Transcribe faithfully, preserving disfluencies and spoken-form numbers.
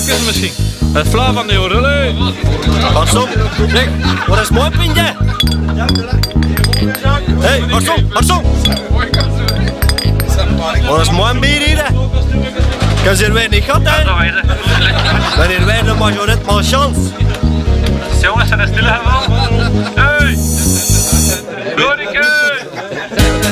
even misschien. Het Fla van de Jorrele. Garçon, zeg, wat is mooi pintje? Hé, hey, garçon, garçon. Wat is mooi bier hier? Kan ze er weer niet gehad, hè? Wanneer wij de majoret malchance. Jongens, zijn er stil hebben.